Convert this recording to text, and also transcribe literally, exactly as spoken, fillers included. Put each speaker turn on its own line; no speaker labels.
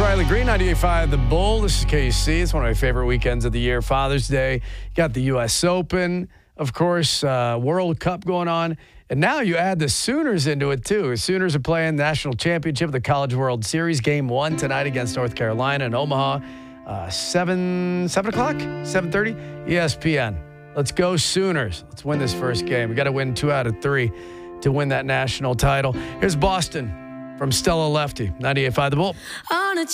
Riley Green, ninety-eight point five The Bull. This is K C. It's one of my favorite weekends of the year. Father's Day. You got the U S Open, of course, uh, World Cup going on. And now you add the Sooners into it, too. Sooners are playing the National Championship of the College World Series. Game one tonight against North Carolina in Omaha. Uh, seven, seven o'clock? seven thirty? E S P N. Let's go Sooners. Let's win this first game. We got to win two out of three to win that national title. Here's Boston from Stella Lefty, ninety-eight point five The Bull.